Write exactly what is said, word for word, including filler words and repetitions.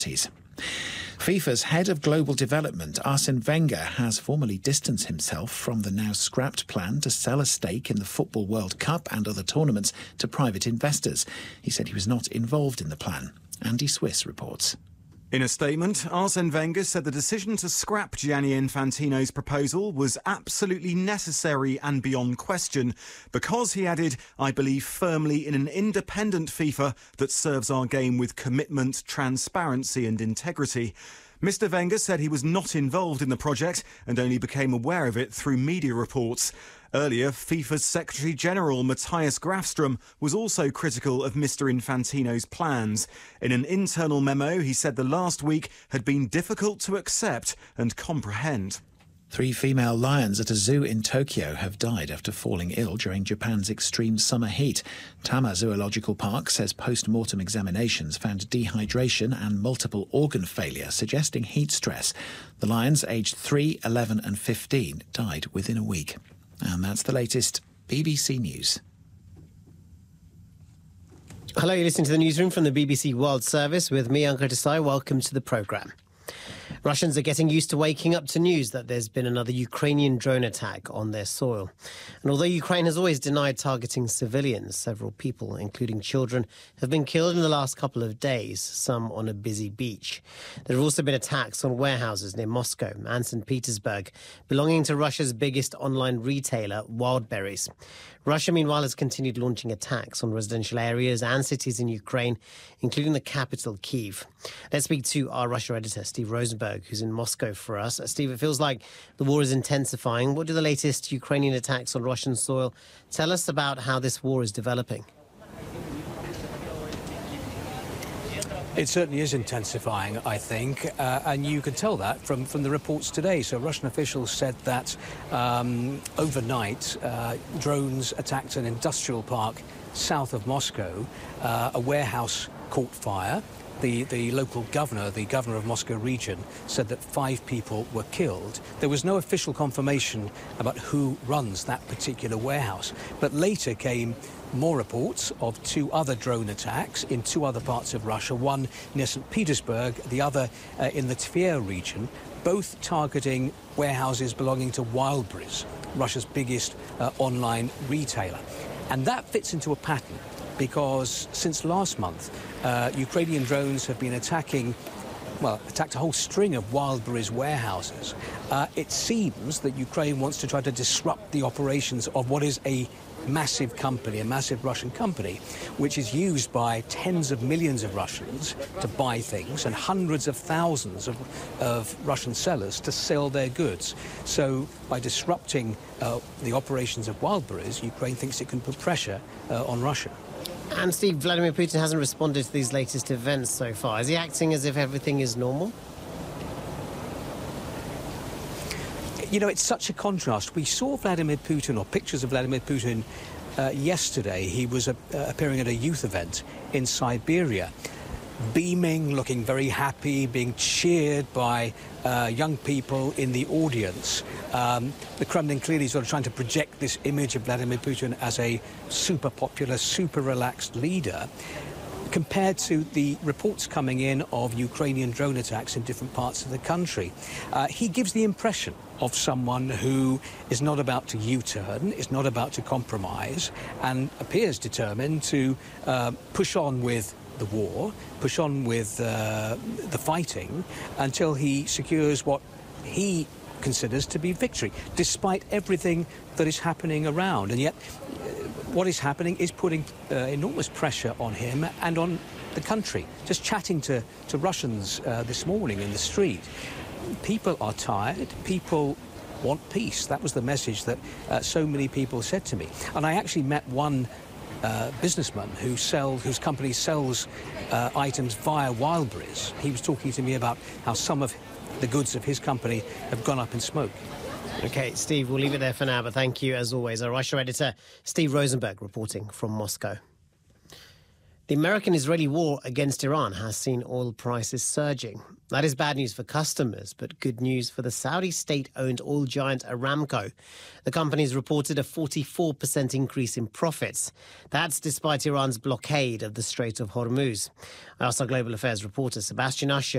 FIFA's head of global development, Arsene Wenger, has formally distanced himself from the now scrapped plan to sell a stake in the Football World Cup and other tournaments to private investors. He said he was not involved in the plan. Andy Swiss reports. In a statement, Arsene Wenger said the decision to scrap Gianni Infantino's proposal was absolutely necessary and beyond question because, he added, I believe firmly in an independent FIFA that serves our game with commitment, transparency and integrity. Mister Wenger said he was not involved in the project and only became aware of it through media reports. Earlier, FIFA's Secretary-General Matthias Grafström was also critical of Mister Infantino's plans. In an internal memo, he said the last week had been difficult to accept and comprehend. Three female lions at a zoo in Tokyo have died after falling ill during Japan's extreme summer heat. Tama Zoological Park says post-mortem examinations found dehydration and multiple organ failure, suggesting heat stress. The lions, aged three, eleven and fifteen, died within a week. And that's the latest. B B C News. Hello, you're listening to the newsroom from the B B C World Service with me, Ankur Desai. Welcome to the programme. Russians are getting used to waking up to news that there's been another Ukrainian drone attack on their soil. And although Ukraine has always denied targeting civilians, several people, including children, have been killed in the last couple of days, some on a busy beach. There have also been attacks on warehouses near Moscow and Saint Petersburg, belonging to Russia's biggest online retailer, Wildberries. Russia, meanwhile, has continued launching attacks on residential areas and cities in Ukraine, including the capital, Kyiv. Let's speak to our Russia editor, Steve Rosenberg, who's in Moscow for us. Uh, Steve, it feels like the war is intensifying. What do the latest Ukrainian attacks on Russian soil tell us about how this war is developing? It certainly is intensifying, I think, uh, and you can tell that from, from the reports today. So Russian officials said that um, overnight uh, drones attacked an industrial park south of Moscow. Uh, a warehouse caught fire. The, the local governor, the governor of Moscow region, said that five people were killed. There was no official confirmation about who runs that particular warehouse. But later came more reports of two other drone attacks in two other parts of Russia, one near Saint Petersburg, the other uh, in the Tver region, both targeting warehouses belonging to Wildberries, Russia's biggest uh, online retailer. And that fits into a pattern, because since last month, uh, Ukrainian drones have been attacking, well, attacked a whole string of Wildberries warehouses. Uh, it seems that Ukraine wants to try to disrupt the operations of what is a massive company, a massive Russian company, which is used by tens of millions of Russians to buy things and hundreds of thousands of, of Russian sellers to sell their goods. So by disrupting uh, the operations of Wildberries, Ukraine thinks it can put pressure uh, on Russia. And Steve, Vladimir Putin hasn't responded to these latest events so far. Is he acting as if everything is normal? You know, it's such a contrast. We saw Vladimir Putin, or pictures of Vladimir Putin, uh, yesterday. He was uh, appearing at a youth event in Siberia, beaming, looking very happy, being cheered by uh, young people in the audience. Um, the Kremlin clearly sort of trying to project this image of Vladimir Putin as a super popular, super relaxed leader, compared to the reports coming in of Ukrainian drone attacks in different parts of the country. Uh, he gives the impression of someone who is not about to U-turn, is not about to compromise, and appears determined to uh, push on with the war, push on with uh, the fighting, until he secures what he considers to be victory, despite everything that is happening around. And yet, what is happening is putting uh, enormous pressure on him and on the country. Just chatting to, to Russians uh, this morning in the street, people are tired, people want peace. That was the message that uh, so many people said to me. And I actually met one uh, businessman who sell, whose company sells uh, items via Wildberries. He was talking to me about how some of the goods of his company have gone up in smoke. OK, Steve, we'll leave it there for now, but thank you, as always. Our Russia editor, Steve Rosenberg, reporting from Moscow. The American-Israeli war against Iran has seen oil prices surging. That is bad news for customers, but good news for the Saudi state-owned oil giant Aramco. The company's reported a forty-four percent increase in profits. That's despite Iran's blockade of the Strait of Hormuz. I asked our Global Affairs reporter Sebastian Usher